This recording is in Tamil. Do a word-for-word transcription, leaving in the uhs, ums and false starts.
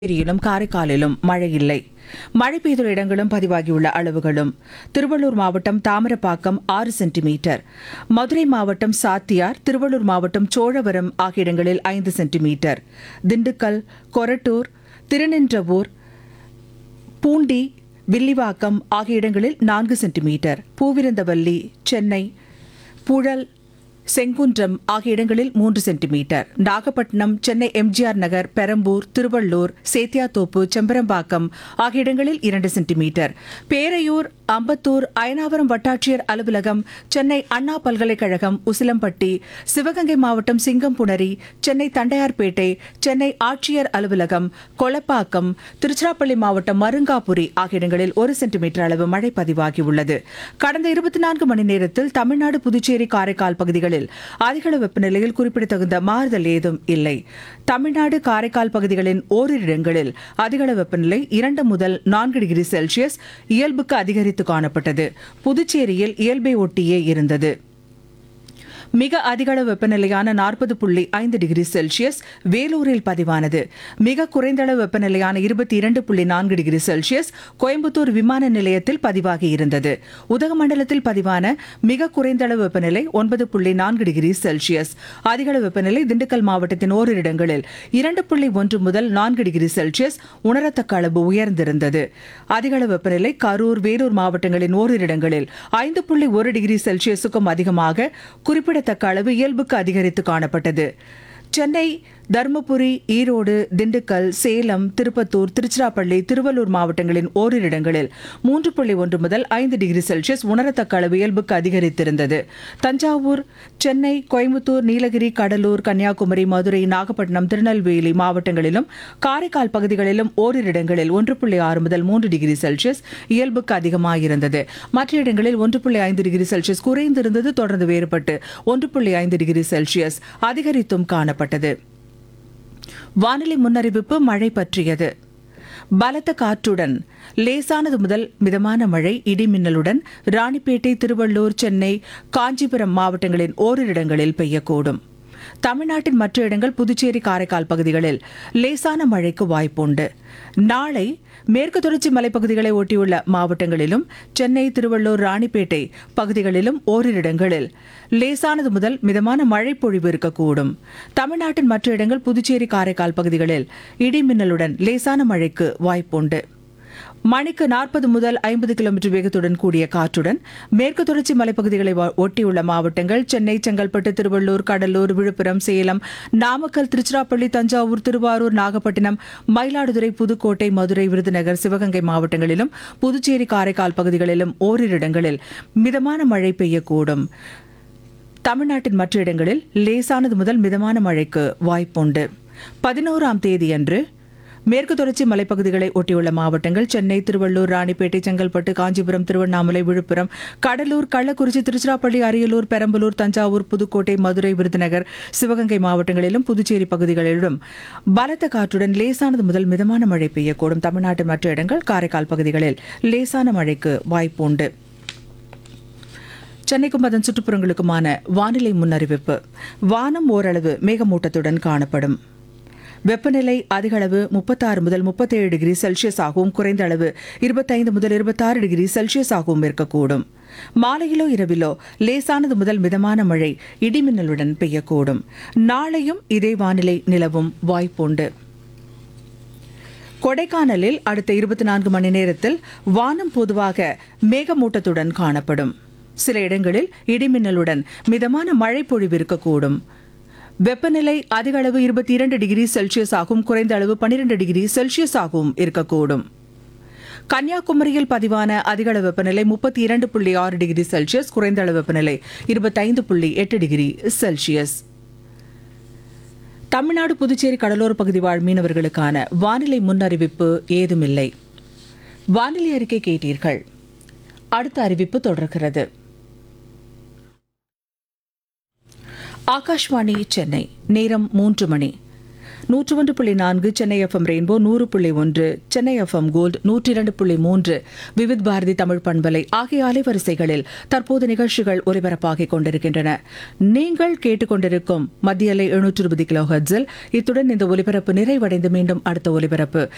புதுச்சேரியிலும் காரைக்காலிலும் மழை இல்லை. மழை பெய்துள்ள இடங்களும் பதிவாகியுள்ள அளவுகளும்: திருவள்ளூர் மாவட்டம் தாமிரப்பாக்கம் ஆறு சென்டிமீட்டர், மதுரை மாவட்டம் சாத்தியார், திருவள்ளூர் மாவட்டம் சோழவரம் ஆகிய இடங்களில் ஐந்து சென்டிமீட்டர், திண்டுக்கல், கொரட்டூர், திருநின்றவூர், பூண்டி, வில்லிவாக்கம் ஆகிய இடங்களில் நான்கு சென்டிமீட்டர், பூவிருந்தவல்லி, சென்னை, புழல், செங்குன்றம் ஆகிய இடங்களில் மூன்று சென்டிமீட்டர், நாகப்பட்டினம், சென்னை எம்ஜிஆர் நகர், பெரம்பூர், திருவள்ளூர், சேத்தியாத்தோப்பு, செம்பரம்பாக்கம் ஆகிய இடங்களில் இரண்டு சென்டிமீட்டர், பேரையூர், அம்பத்தூர், அயனாவரம் வட்டாட்சியர் அலுவலகம், சென்னை அண்ணா பல்கலைக்கழகம், உசிலம்பட்டி, சிவகங்கை மாவட்டம் சிங்கம்புணரி, சென்னை தண்டையார்பேட்டை, சென்னை ஆட்சியர் அலுவலகம், கொளப்பாக்கம், திருச்சிராப்பள்ளி மாவட்டம் மருங்காபுரி ஆகிய இடங்களில் ஒரு சென்டிமீட்டர் அளவு மழை பதிவாகியுள்ளது. கடந்த இருபத்தி நான்கு மணி நேரத்தில் தமிழ்நாடு, புதுச்சேரி, காரைக்கால் பகுதிகளில் அதிகளவு வெப்பநிலையில் குறிப்பிடத்தகுந்த மாறுதல் ஏதும் இல்லை. தமிழ்நாடு, காரைக்கால் பகுதிகளின் ஓரிரு இடங்களில் அதிகளவு வெப்பநிலை இரண்டு முதல் நான்கு டிகிரி செல்சியஸ் இயல்புக்கு அதிகரித்து காணப்பட்டது. புதுச்சேரியில் இயல்பை ஒட்டியே இருந்தது. மிக அதிகளவு வெப்பநிலையான நாற்பது புள்ளி ஐந்து டிகிரி செல்சியஸ் வேலூரில் பதிவானது. மிக குறைந்தளவு வெப்பநிலையான இருபத்தி இரண்டு புள்ளி நான்கு டிகிரி செல்சியஸ் கோயம்புத்தூர் விமான நிலையத்தில் பதிவாகியிருந்தது. உதகமண்டலத்தில் பதிவான மிக குறைந்தளவு வெப்பநிலை ஒன்பது புள்ளி நான்கு டிகிரி செல்சியஸ். அதிகளவு வெப்பநிலை திண்டுக்கல் மாவட்டத்தின் ஓரிரு இடங்களில் இரண்டு புள்ளி ஒன்று முதல் நான்கு டிகிரி செல்சியஸ் உணரத்தக்க அளவு உயர்ந்திருந்தது. அதிகளவு வெப்பநிலை கரூர், வேலூர் மாவட்டங்களின் ஓரிரு இடங்களில் ஐந்து புள்ளி ஒரு டிகிரி செல்சியஸுக்கும் அதிகமாக குறிப்பிட தக்க அளவு இயல்புக்கு அதிகரித்து காணப்பட்டது. சென்னை, தருமபுரி, ஈரோடு, திண்டுக்கல், சேலம், திருப்பத்தூர், திருச்சிராப்பள்ளி, திருவள்ளூர் மாவட்டங்களின் ஓரிரு இடங்களில் மூன்று புள்ளி ஒன்று முதல் ஐந்து டிகிரி செல்சியஸ் உணரத்தக்க அளவு இயல்புக்கு அதிகரித்திருந்தது. தஞ்சாவூர், சென்னை, கோயம்புத்தூர், நீலகிரி, கடலூர், கன்னியாகுமரி, மதுரை, நாகப்பட்டினம், திருநெல்வேலி மாவட்டங்களிலும் காரைக்கால் பகுதிகளிலும் ஓரிரு இடங்களில் ஒன்று புள்ளி ஆறு முதல் மூன்று டிகிரி செல்சியஸ் இயல்புக்கு அதிகமாயிருந்தது. மற்ற இடங்களில் ஒன்று புள்ளி ஐந்து டிகிரி செல்சியஸ் குறைந்திருந்தது. தொடர்ந்து வேறுபட்டு ஒன்று புள்ளி ஐந்து டிகிரி செல்சியஸ் அதிகரித்தும் காணப்பட்டது. வானிலை முன்னறிவிப்பு. மழை பற்றியது. பலத்த காற்றுடன் லேசானது முதல் மிதமான மழை, இடிமின்னலுடன் ராணிப்பேட்டை, திருவள்ளூர், சென்னை, காஞ்சிபுரம் மாவட்டங்களின் ஓரிரு இடங்களில் பெய்யக்கூடும். தமிழ்நாட்டின் மற்ற இடங்கள், புதுச்சேரி, காரைக்கால் பகுதிகளில் லேசான மழைக்கு வாய்ப்புண்டு. நாளை மேற்கு தொடர்ச்சி மலைப்பகுதிகளை ஒட்டியுள்ள மாவட்டங்களிலும், சென்னை, திருவள்ளூர், ராணிப்பேட்டை பகுதிகளிலும் ஓரிரு இடங்களில் லேசானது முதல் மிதமான மழை பொழிவு இருக்கக்கூடும். தமிழ்நாட்டின் மற்ற இடங்கள், புதுச்சேரி, காரைக்கால் பகுதிகளில் இடிமின்னலுடன் லேசான மழைக்கு வாய்ப்புண்டு. மணிக்கு நாற்பது முதல் ஐம்பது கிலோமீட்டர் வேகத்துடன் கூடிய காற்றுடன் மேற்கு தொடர்ச்சி மலைப்பகுதிகளை ஒட்டியுள்ள மாவட்டங்கள், சென்னை, செங்கல்பட்டு, திருவள்ளூர், கடலூர், விழுப்புரம், சேலம், நாமக்கல், திருச்சிராப்பள்ளி, தஞ்சாவூர், திருவாரூர், நாகப்பட்டினம், மயிலாடுதுறை, புதுக்கோட்டை, மதுரை, விருதுநகர், சிவகங்கை மாவட்டங்களிலும், புதுச்சேரி, காரைக்கால் பகுதிகளிலும் ஓரிரு இடங்களில் மிதமான மழை பெய்யக்கூடும். தமிழ்நாட்டின் மற்ற இடங்களில் லேசானது முதல் மிதமான மழைக்கு வாய்ப்புண்டு. பதினோராம் தேதியன்று மேற்கு தொடர்ச்சி மலைப்பகுதிகளை ஒட்டியுள்ள மாவட்டங்கள், சென்னை, திருவள்ளூர், ராணிப்பேட்டை, செங்கல்பட்டு, காஞ்சிபுரம், திருவண்ணாமலை, விழுப்புரம், கடலூர், கள்ளக்குறிச்சி, திருச்சிராப்பள்ளி, அரியலூர், பெரம்பலூர், தஞ்சாவூர், புதுக்கோட்டை, மதுரை, விருதுநகர், சிவகங்கை மாவட்டங்களிலும், புதுச்சேரி பகுதிகளிலும் பலத்த காற்றுடன் லேசானது முதல் மிதமான மழை பெய்யக்கூடும். தமிழ்நாட்டின் மற்ற இடங்கள், காரைக்கால் பகுதிகளில் லேசான மழைக்கு வாய்ப்புண்டு. சென்னைக்கும் அதன் சுற்றுப்புறங்களுக்குமான வானிலை முன்னறிவிப்பு. வானம் ஓரளவு மேகமூட்டத்துடன் காணப்படும். வெப்பநிலை அதிகளவு முப்பத்தாறு முதல் முப்பத்தேழு டிகிரி செல்சியஸ் ஆகவும், குறைந்த அளவு இருபத்தைந்து முதல் இருபத்தாறு டிகிரி செல்சியஸ் ஆகவும் இருக்கக்கூடும். மாலையிலோ இரவிலோ லேசானது முதல் மிதமான மழை இடிமின்னலுடன் பெய்யக்கூடும். நாளையும் இதே வானிலை நிலவும் வாய்ப்புண்டு. கொடைக்கானலில் அடுத்த இருபத்தி நான்கு மணி நேரத்தில் வானம் பொதுவாக மேகமூட்டத்துடன் காணப்படும். சில இடங்களில் இடிமின்னலுடன் மிதமான மழை பொழிவு இருக்கக்கூடும். வெப்பநிலை அதிக அளவு இருபத்தி இரண்டு டிகிரி செல்சியஸ் ஆகவும், குறைந்த அளவு பனிரெண்டு டிகிரி செல்சியஸ் ஆகவும் இருக்கக்கூடும். கன்னியாகுமரியில் பதிவான அதிக அளவு வெப்பநிலை முப்பத்தி இரண்டு புள்ளி ஆறு டிகிரி செல்சியஸ், குறைந்த அளவு வெப்பநிலை இருபத்தைந்து புள்ளி எட்டு டிகிரி செல்சியஸ். தமிழ்நாடு, புதுச்சேரி கடலோர பகுதி வாழ் மீனவர்களுக்கான வானிலை முன்னறிவிப்பு ஏதுமில்லை. வானிலை அறிக்கை கேட்டீர்கள். அடுத்த அறிவிப்பு தொடர்கிறது. ஆகாஷ்வாணி சென்னை. நேரம் மூன்று மணி. நூற்று ஒன்று புள்ளி நான்கு சென்னை எஃப்எம் ரெயின்போ, நூறு புள்ளி ஒன்று சென்னை எஃப்எம் கோல்ட், நூற்றி இரண்டு புள்ளி மூன்று விவித் பாரதி தமிழ் பண்பலை ஆகிய அலைவரிசைகளில் தற்போது நிகழ்ச்சிகள் ஒலிபரப்பாகிக் கொண்டிருக்கின்றன. நீங்கள் கேட்டுக்கொண்டிருக்கும் மத்திய அலை எழுநூற்று இருபது கிலோ ஹெர்ட்ஸில் இத்துடன் இந்த ஒலிபரப்பு நிறைவடைந்து மீண்டும் அடுத்த ஒலிபரப்பு